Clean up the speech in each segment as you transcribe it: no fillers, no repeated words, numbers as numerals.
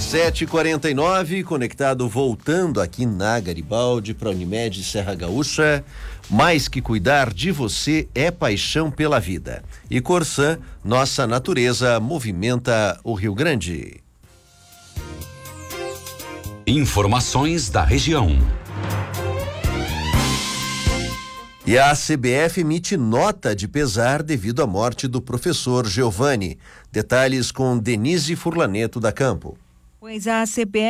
7h49, conectado, voltando aqui na Garibaldi para a Unimed Serra Gaúcha. Mais que cuidar de você é paixão pela vida. E Corsan, nossa natureza movimenta o Rio Grande. Informações da região. E a CBF emite nota de pesar devido à morte do professor Giovanni. Detalhes com Denise Furlaneto da Campo. Pois a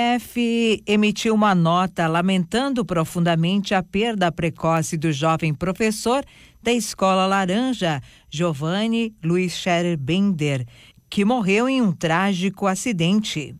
CBF emitiu uma nota lamentando profundamente a perda precoce do jovem professor da Escola Laranja, Giovanni Luiz Scherer Bender, que morreu em um trágico acidente.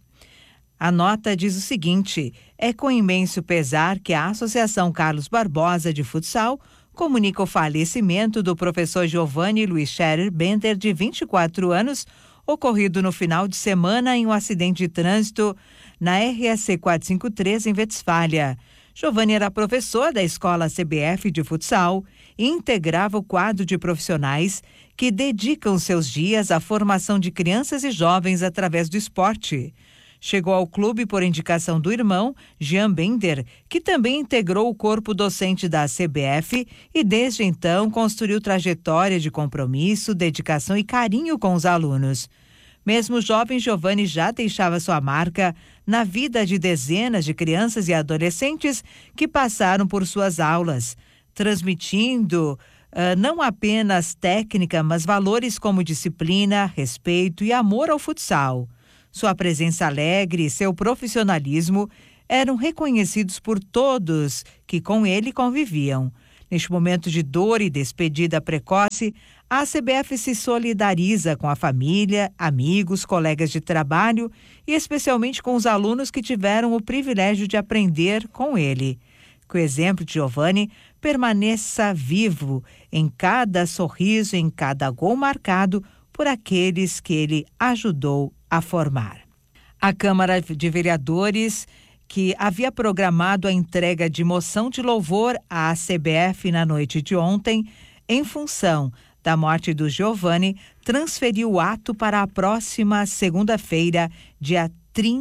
A nota diz o seguinte: é com imenso pesar que a Associação Carlos Barbosa de Futsal comunica o falecimento do professor Giovanni Luiz Scherer Bender, de 24 anos, ocorrido no final de semana em um acidente de trânsito na RSC 453 em Westfália. Giovanni era professor da Escola CBF de Futsal e integrava o quadro de profissionais que dedicam seus dias à formação de crianças e jovens através do esporte. Chegou ao clube por indicação do irmão, Jean Bender, que também integrou o corpo docente da CBF e desde então construiu trajetória de compromisso, dedicação e carinho com os alunos. Mesmo o jovem Giovanni já deixava sua marca na vida de dezenas de crianças e adolescentes que passaram por suas aulas, transmitindo não apenas técnica, mas valores como disciplina, respeito e amor ao futsal. Sua presença alegre e seu profissionalismo eram reconhecidos por todos que com ele conviviam. Neste momento de dor e despedida precoce, a CBF se solidariza com a família, amigos, colegas de trabalho e especialmente com os alunos que tiveram o privilégio de aprender com ele. Que o exemplo de Giovanni permaneça vivo em cada sorriso, em cada gol marcado por aqueles que ele ajudou a formar. A Câmara de Vereadores, que havia programado a entrega de moção de louvor à CBF na noite de ontem, em função da morte do Giovanni, transferiu o ato para a próxima segunda-feira, dia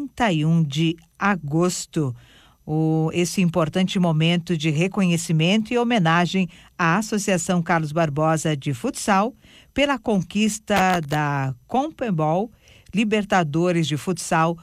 31 de agosto. Esse importante momento de reconhecimento e homenagem à Associação Carlos Barbosa de Futsal pela conquista da CONMEBOL Libertadores de Futsal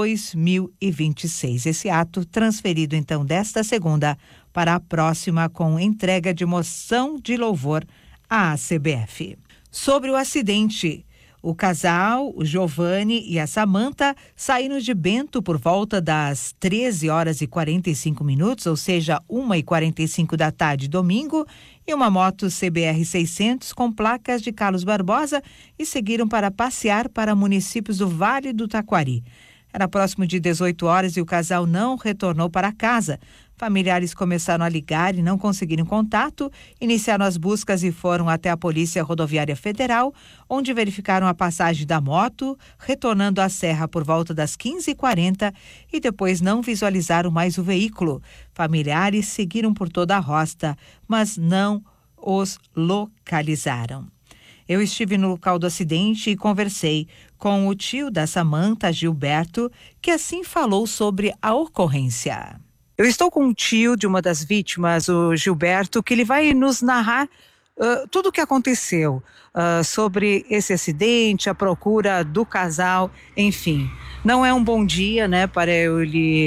2026. Esse ato transferido então desta segunda para a próxima com entrega de moção de louvor à CBF. Sobre o acidente, o casal, o Giovanni e a Samantha, saíram de Bento por volta das 13h45, ou seja, 1h45 da tarde, domingo, em uma moto CBR 600 com placas de Carlos Barbosa e seguiram para passear para municípios do Vale do Taquari. Era próximo de 18 horas e o casal não retornou para casa. Familiares começaram a ligar e não conseguiram contato, iniciaram as buscas e foram até a Polícia Rodoviária Federal, onde verificaram a passagem da moto, retornando à serra por volta das 15h40 e depois não visualizaram mais o veículo. Familiares seguiram por toda a rota, mas não os localizaram. Eu estive no local do acidente e conversei com o tio da Samantha, Gilberto, que assim falou sobre a ocorrência. Eu estou com o tio de uma das vítimas, o Gilberto, que ele vai nos narrar tudo o que aconteceu sobre esse acidente, a procura do casal, enfim. Não é um bom dia, né, para eu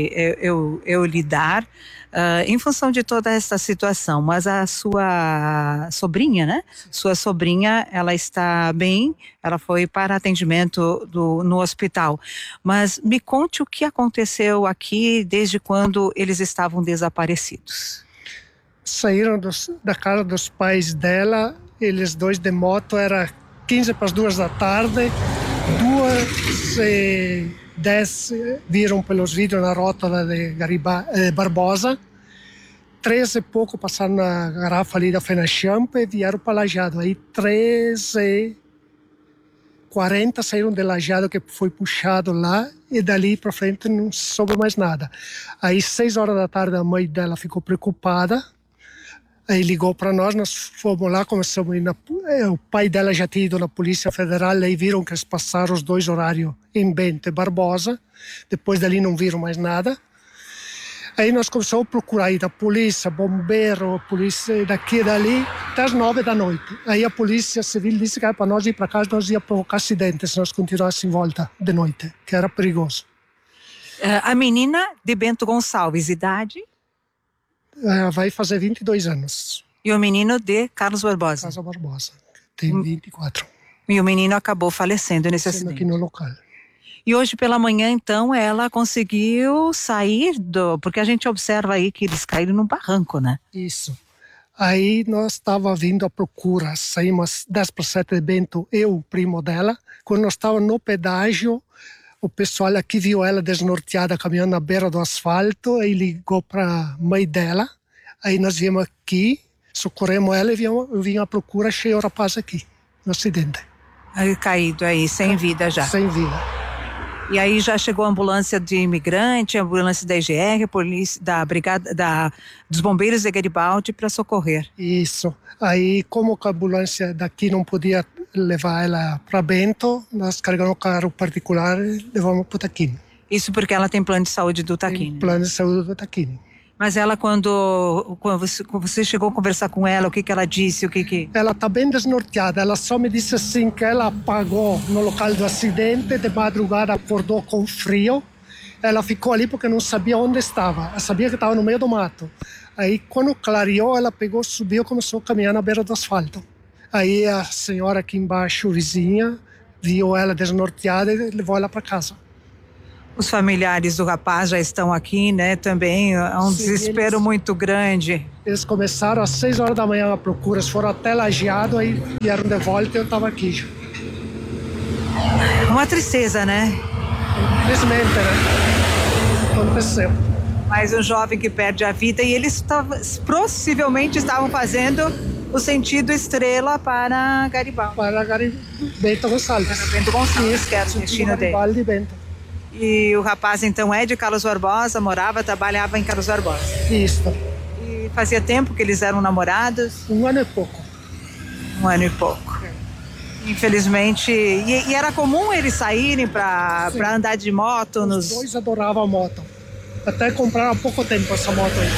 lidar em função de toda essa situação, mas a sua sobrinha, né? Sua sobrinha, ela está bem, ela foi para atendimento no hospital. Mas me conte o que aconteceu aqui desde quando eles estavam desaparecidos. Saíram da casa dos pais dela, eles dois de moto, era 15 para as 2 da tarde, 2h10 viram pelos vídeos na rota de Barbosa, 13 e pouco passaram na garrafa ali da Fenachamp e vieram para Lajeado, aí 13h40 saíram de Lajeado, que foi puxado lá, e dali para frente não soube mais nada. Aí 6 horas da tarde a mãe dela ficou preocupada. Aí ligou para nós fomos lá, começamos a ir o pai dela já tinha ido na Polícia Federal, aí viram que eles passaram os 2 horários em Bento e Barbosa, depois dali não viram mais nada. Aí nós começamos a procurar aí da polícia, bombeiro, polícia daqui e dali, até as 9 da noite. Aí a polícia civil disse que era para nós ir para casa, nós ia provocar acidente se nós continuássemos em volta de noite, que era perigoso. A menina de Bento Gonçalves, idade? Vai fazer 22 anos. E o menino de Carlos Barbosa? Carlos Barbosa, tem 24. E o menino acabou falecendo nesse acidente. Aqui no local. E hoje pela manhã, então, ela conseguiu sair porque a gente observa aí que eles caíram num barranco, né? Isso. Aí nós estávamos vindo à procura, saímos 10 para 7 de Bento, eu, o primo dela. Quando nós estávamos no pedágio, o pessoal aqui viu ela desnorteada, caminhando na beira do asfalto, aí ligou para a mãe dela. Aí nós viemos aqui, socorremos ela e eu vim à procura, achei o rapaz aqui, no acidente. Aí caído aí, sem vida já. Sem vida. E aí já chegou a ambulância de imigrante, a ambulância da IGR, a polícia, da brigada, dos bombeiros de Garibaldi para socorrer. Isso. Aí, como a ambulância daqui não podia levar ela para Bento, nós carregamos o carro particular e levamos para o Taquini. Isso porque ela tem plano de saúde do Taquini. Tem plano de saúde do Taquini. Mas ela, quando você chegou a conversar com ela, o que ela disse? Ela está bem desnorteada. Ela só me disse assim que ela apagou no local do acidente, de madrugada acordou com frio. Ela ficou ali porque não sabia onde estava. Ela sabia que estava no meio do mato. Aí, quando clareou, ela pegou, subiu e começou a caminhar na beira do asfalto. Aí a senhora aqui embaixo, vizinha, viu ela desnorteada e levou ela para casa. Os familiares do rapaz já estão aqui, né? Também é um desespero muito grande. Eles começaram às 6 horas da manhã a procura, eles foram até Lajeado, aí vieram de volta e eu estava aqui já. Uma tristeza, né? Infelizmente, né? Aconteceu. Mas um jovem que perde a vida e eles possivelmente estavam fazendo o sentido estrela para Garibaldi. Para Bento Gonçalves. Para Bento Gonçalves, que era o destino dele. Garibaldi Bento. E o rapaz então é de Carlos Barbosa, trabalhava em Carlos Barbosa. Isso. E fazia tempo que eles eram namorados? 1 ano e pouco. 1 ano e pouco. Infelizmente, e era comum eles saírem para andar de moto? Os dois adoravam a moto. Até compraram há pouco tempo essa moto aí.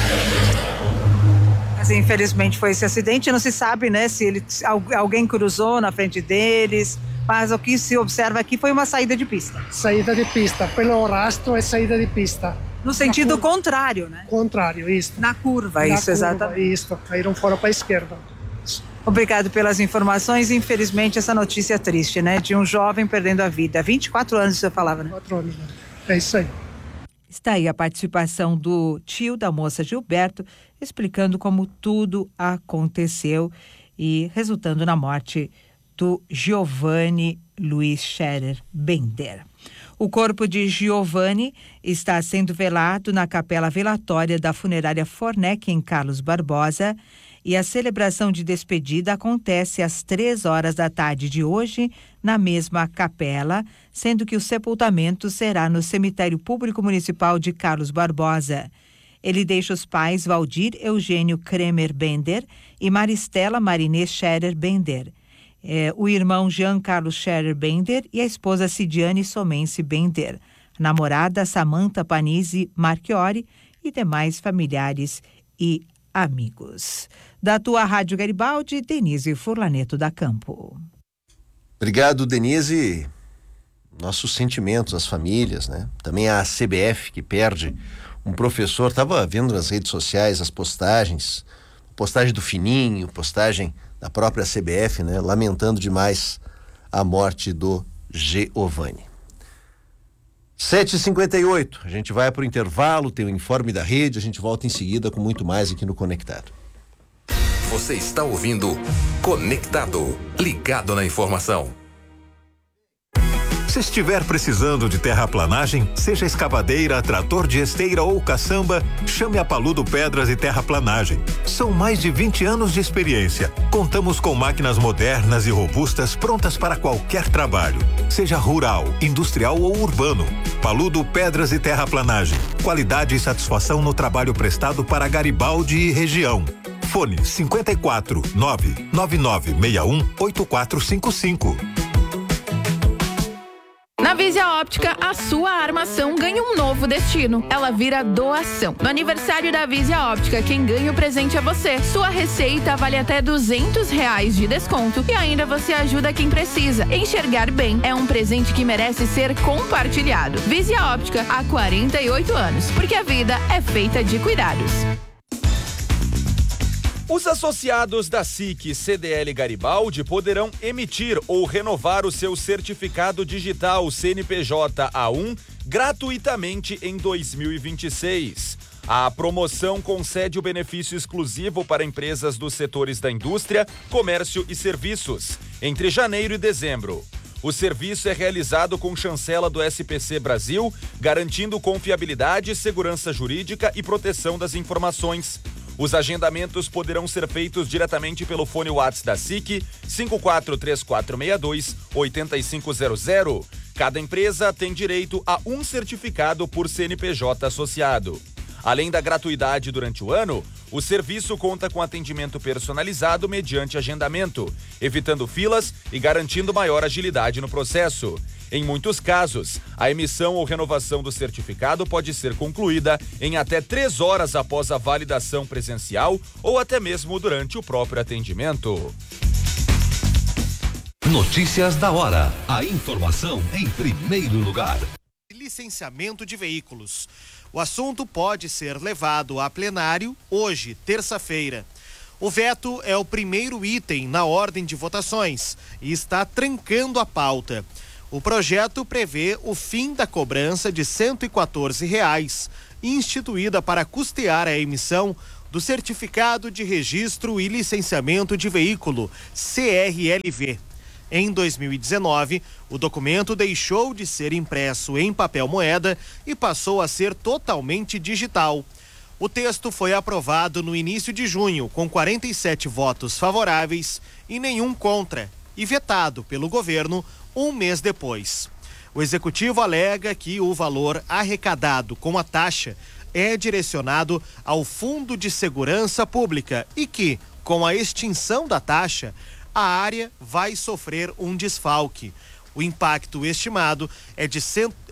Mas infelizmente foi esse acidente, não se sabe, né, se alguém cruzou na frente deles. Mas o que se observa aqui foi uma saída de pista. Saída de pista. Pelo rastro é saída de pista. No sentido contrário, né? Contrário, isso. Na curva, exatamente. Isso, caíram fora para a esquerda. Obrigado pelas informações. Infelizmente, essa notícia é triste, né? De um jovem perdendo a vida. 24 anos, você falava, né? 24 anos, né? É isso aí. Está aí a participação do tio da moça Gilberto, explicando como tudo aconteceu e resultando na morte do Giovanni Luiz Scherer Bender. O corpo de Giovanni está sendo velado na capela velatória da funerária Fornec, em Carlos Barbosa, e a celebração de despedida acontece às 3 horas da tarde de hoje, na mesma capela, sendo que o sepultamento será no Cemitério Público Municipal de Carlos Barbosa. Ele deixa os pais Valdir Eugênio Kremer Bender e Maristela Marinês Scherer Bender. O irmão Jean Carlos Scherer Bender e a esposa Cidiane Somense Bender, a namorada Samantha Panizzi Marchiori e demais familiares e amigos. Da tua Rádio Garibaldi, Denise Furlaneto da Campo. Obrigado, Denise. Nossos sentimentos às famílias, né? Também a CBF, que perde um professor. Estava vendo nas redes sociais as postagens, postagem do Fininho, postagem da própria CBF, né? Lamentando demais a morte do Giovanni. 7h58, a gente vai para o intervalo, tem o informe da rede, a gente volta em seguida com muito mais aqui no Conectado. Você está ouvindo Conectado, ligado na informação. Se estiver precisando de terraplanagem, seja escavadeira, trator de esteira ou caçamba, chame a Paludo Pedras e Terraplanagem. São mais de 20 anos de experiência. Contamos com máquinas modernas e robustas prontas para qualquer trabalho, seja rural, industrial ou urbano. Paludo Pedras e Terraplanagem. Qualidade e satisfação no trabalho prestado para Garibaldi e região. Fone 54 99961 8455. Na Visia Óptica, a sua armação ganha um novo destino. Ela vira doação. No aniversário da Visia Óptica, quem ganha o presente é você. Sua receita vale até R$200 de desconto e ainda você ajuda quem precisa. Enxergar bem é um presente que merece ser compartilhado. Visia Óptica, há 48 anos, porque a vida é feita de cuidados. Os associados da SIC CDL Garibaldi poderão emitir ou renovar o seu certificado digital CNPJ A1 gratuitamente em 2026. A promoção concede o benefício exclusivo para empresas dos setores da indústria, comércio e serviços, entre janeiro e dezembro. O serviço é realizado com chancela do SPC Brasil, garantindo confiabilidade, segurança jurídica e proteção das informações. Os agendamentos poderão ser feitos diretamente pelo fone WhatsApp da SIC 543462-8500. Cada empresa tem direito a um certificado por CNPJ associado. Além da gratuidade durante o ano, o serviço conta com atendimento personalizado mediante agendamento, evitando filas e garantindo maior agilidade no processo. Em muitos casos, a emissão ou renovação do certificado pode ser concluída em até 3 horas após a validação presencial ou até mesmo durante o próprio atendimento. Notícias da hora. A informação em primeiro lugar. Licenciamento de veículos. O assunto pode ser levado a plenário hoje, terça-feira. O veto é o primeiro item na ordem de votações e está trancando a pauta. O projeto prevê o fim da cobrança de R$114, instituída para custear a emissão do Certificado de Registro e Licenciamento de Veículo, CRLV. Em 2019, o documento deixou de ser impresso em papel moeda e passou a ser totalmente digital. O texto foi aprovado no início de junho, com 47 votos favoráveis e nenhum contra, e vetado pelo governo um mês depois. O executivo alega que o valor arrecadado com a taxa é direcionado ao Fundo de Segurança Pública e que, com a extinção da taxa, a área vai sofrer um desfalque. O impacto estimado é de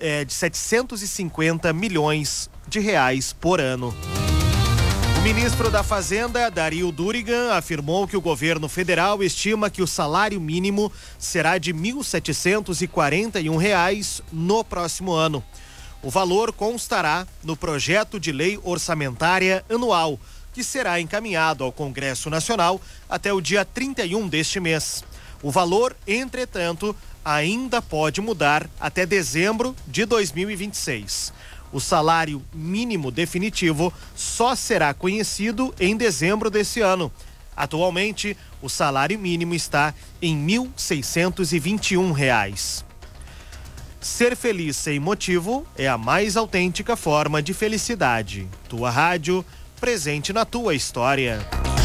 750 milhões de reais por ano. O ministro da Fazenda, Dario Durigan, afirmou que o governo federal estima que o salário mínimo será de R$ 1.741 no próximo ano. O valor constará no projeto de lei orçamentária anual, que será encaminhado ao Congresso Nacional até o dia 31 deste mês. O valor, entretanto, ainda pode mudar até dezembro de 2026. O salário mínimo definitivo só será conhecido em dezembro desse ano. Atualmente, o salário mínimo está em R$ 1.621. Ser feliz sem motivo é a mais autêntica forma de felicidade. Tua Rádio, presente na tua história.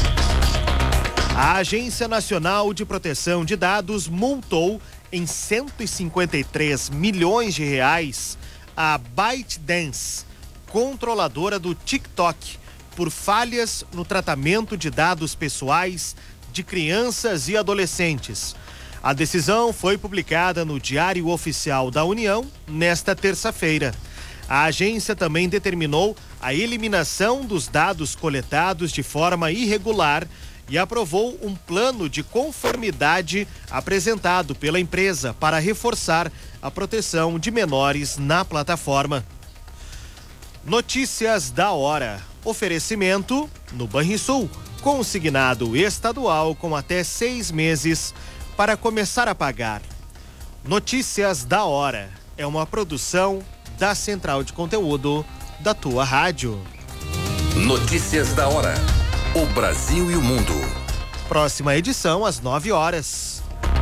A Agência Nacional de Proteção de Dados multou em 153 milhões de reais a ByteDance, controladora do TikTok, por falhas no tratamento de dados pessoais de crianças e adolescentes. A decisão foi publicada no Diário Oficial da União nesta terça-feira. A agência também determinou a eliminação dos dados coletados de forma irregular e aprovou um plano de conformidade apresentado pela empresa para reforçar a proteção de menores na plataforma. Notícias da hora. Oferecimento no Banrisul, consignado estadual com até 6 meses para começar a pagar. Notícias da hora é uma produção da Central de Conteúdo da tua rádio. Notícias da hora. O Brasil e o mundo. Próxima edição às 9 horas.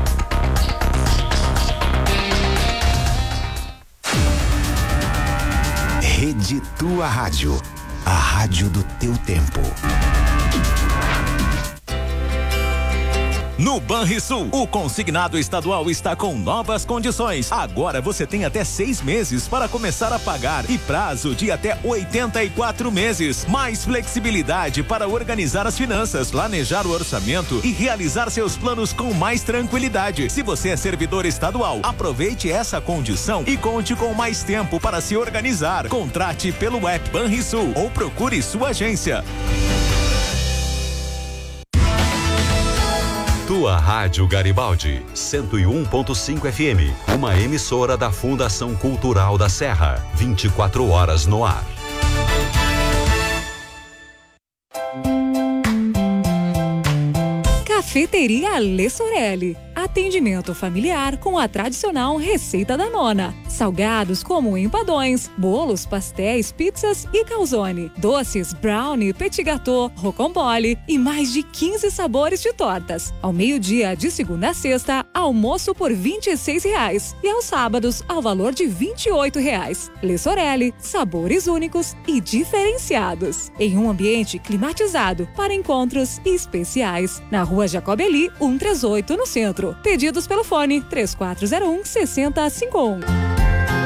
Rede Tua Rádio. A rádio do teu tempo. No Banrisul, o consignado estadual está com novas condições. Agora você tem até 6 meses para começar a pagar e prazo de até 84 meses. Mais flexibilidade para organizar as finanças, planejar o orçamento e realizar seus planos com mais tranquilidade. Se você é servidor estadual, aproveite essa condição e conte com mais tempo para se organizar. Contrate pelo app Banrisul ou procure sua agência. Tua Rádio Garibaldi, 101.5 FM, uma emissora da Fundação Cultural da Serra, 24 horas no ar. Cafeteria Lê Sorelli. Atendimento familiar com a tradicional receita da nona. Salgados como empadões, bolos, pastéis, pizzas e calzone. Doces, brownie, petit gâteau, rocambole e mais de 15 sabores de tortas. Ao meio-dia, de segunda a sexta, almoço por R$26 e aos sábados, ao valor de R$28. Lê Sorelli, sabores únicos e diferenciados. Em um ambiente climatizado para encontros especiais. Na Rua Jacobeli, 138, no centro. Pedidos pelo fone 3401-6051.